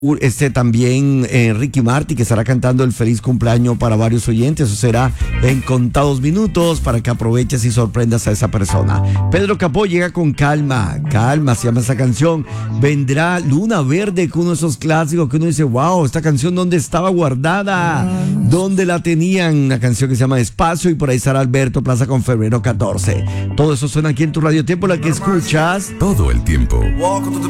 También Ricky Martin, que estará cantando el feliz cumpleaños para varios oyentes. Eso será en contados minutos para que aproveches y sorprendas a esa persona. Pedro Capó llega con Calma, Calma se llama esa canción. Vendrá Luna Verde, con uno de esos clásicos que uno dice, wow, esta canción ¿dónde estaba guardada? ¿Dónde la tenían? Una canción que se llama Espacio, y por ahí estará Alberto Plaza con Febrero 14. Todo eso suena aquí en tu Radio Tiempo, la que escuchas todo el tiempo.